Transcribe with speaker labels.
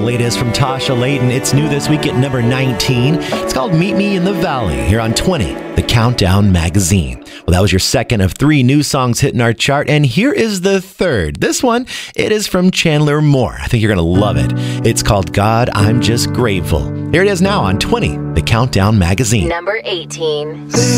Speaker 1: latest from Tasha Layton. It's new this week at number 19. It's called Meet Me in the Valley here on 20, the Countdown Magazine. Well, that was your second of 3 new songs hitting our chart, and here is the third. This one, it is from Chandler Moore. I think you're going to love it. It's called God, I'm Just Grateful. Here it is now on 20, the Countdown Magazine.
Speaker 2: Number 18.